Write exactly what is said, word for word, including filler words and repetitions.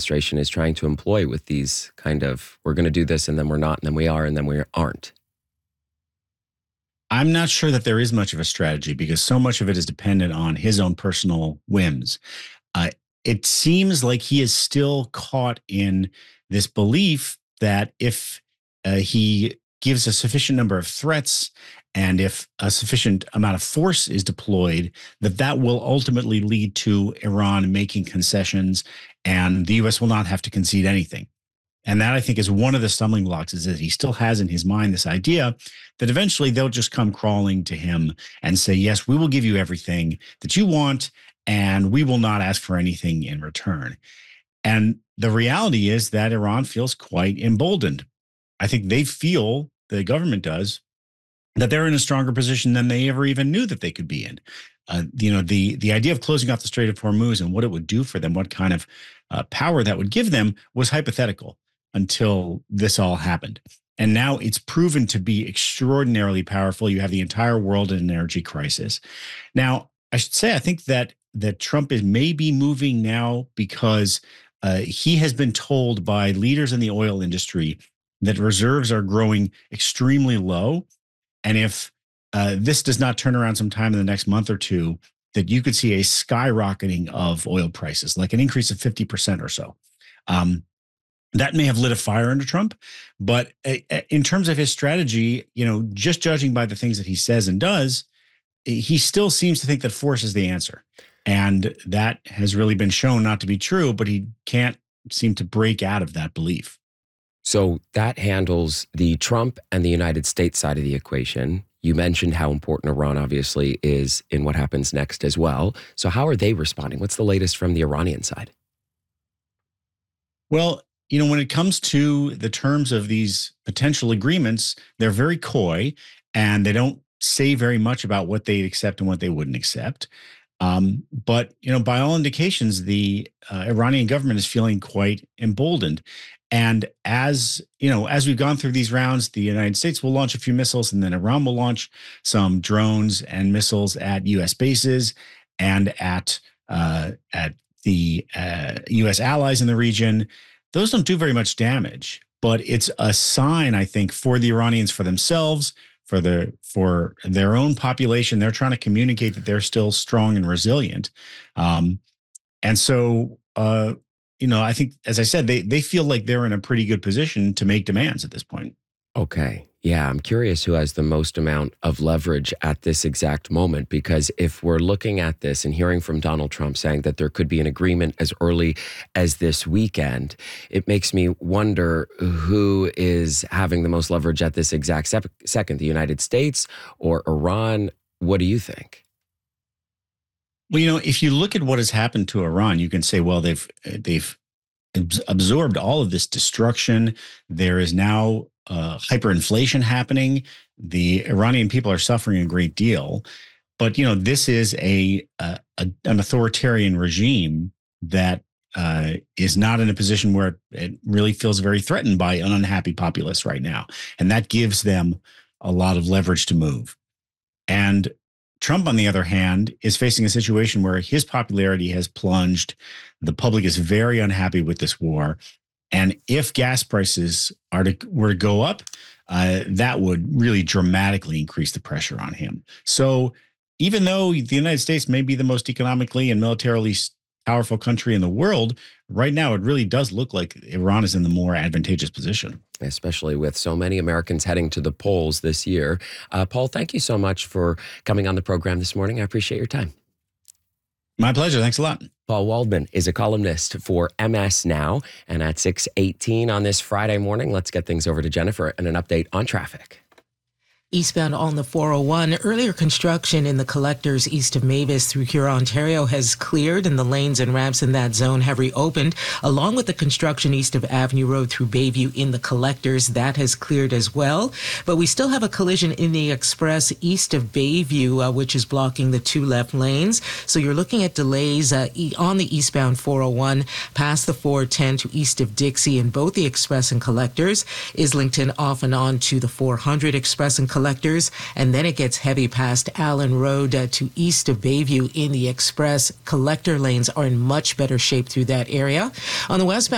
administration is trying to employ with these kind of, we're going to do this and then we're not, and then we are, and then we aren't? I'm not sure that there is much of a strategy because so much of it is dependent on his own personal whims. Uh, it seems like he is still caught in this belief that if uh, he gives a sufficient number of threats and if a sufficient amount of force is deployed, that that will ultimately lead to Iran making concessions and the U S will not have to concede anything. And that, I think, is one of the stumbling blocks, is that he still has in his mind this idea that eventually they'll just come crawling to him and say, yes, we will give you everything that you want, and we will not ask for anything in return. And the reality is that Iran feels quite emboldened. I think they feel, the government does, that they're in a stronger position than they ever even knew that they could be in. Uh, you know, the the idea of closing off the Strait of Hormuz and what it would do for them, what kind of uh, power that would give them, was hypothetical until this all happened. And now it's proven to be extraordinarily powerful. You have the entire world in an energy crisis. Now, I should say, I think that that Trump is maybe moving now because uh, he has been told by leaders in the oil industry that reserves are growing extremely low. And if uh, this does not turn around sometime in the next month or two, that you could see a skyrocketing of oil prices, like an increase of fifty percent or so. Um, That may have lit a fire under Trump, but in terms of his strategy, you know, just judging by the things that he says and does, he still seems to think that force is the answer. And that has really been shown not to be true, but he can't seem to break out of that belief. So that handles the Trump and the United States side of the equation. You mentioned how important Iran obviously is in what happens next as well. So how are they responding? What's the latest from the Iranian side? Well, you know, when it comes to the terms of these potential agreements, they're very coy and they don't say very much about what they accept and what they wouldn't accept. Um, but, you know, by all indications, the uh, Iranian government is feeling quite emboldened. And as, you know, as we've gone through these rounds, the United States will launch a few missiles and then Iran will launch some drones and missiles at U S bases and at uh, at the uh, U S allies in the region. Those don't do very much damage, but it's a sign, I think, for the Iranians, for themselves, for the for their own population. They're trying to communicate that they're still strong and resilient. Um, and so, uh, you know, I think, as I said, they they feel like they're in a pretty good position to make demands at this point. Okay. Yeah, I'm curious who has the most amount of leverage at this exact moment, because if we're looking at this and hearing from Donald Trump saying that there could be an agreement as early as this weekend, it makes me wonder who is having the most leverage at this exact sep- second, the United States or Iran? What do you think? Well, you know, if you look at what has happened to Iran, you can say, well, they've they've absorbed all of this destruction. There is now uh, hyperinflation happening. The Iranian people are suffering a great deal. But, you know, this is a, a, a an authoritarian regime that uh, is not in a position where it really feels very threatened by an unhappy populace right now. And that gives them a lot of leverage to move. And Trump, on the other hand, is facing a situation where his popularity has plunged. The public is very unhappy with this war. And if gas prices are to, were to go up, uh, that would really dramatically increase the pressure on him. So even though the United States may be the most economically and militarily powerful country in the world, right now it really does look like Iran is in the more advantageous position. Especially with so many Americans heading to the polls this year. Uh, Paul, thank you so much for coming on the program this morning. I appreciate your time. My pleasure. Thanks a lot. Paul Waldman is a columnist for M S Now. And at six eighteen on this Friday morning, let's get things over to Jennifer and an update on traffic. Eastbound on the four oh one, earlier construction in the collectors east of Mavis through Huron, Ontario has cleared and the lanes and ramps in that zone have reopened, along with the construction east of Avenue Road through Bayview in the collectors. That has cleared as well. But we still have a collision in the express east of Bayview, uh, which is blocking the two left lanes. So you're looking at delays uh, e- on the eastbound four oh one past the four ten to east of Dixie in both the express and collectors. Islington off and on to the four hundred express and collectors. Collectors, and then it gets heavy past Allen Road uh, to east of Bayview in the express. Collector lanes are in much better shape through that area. On the westbound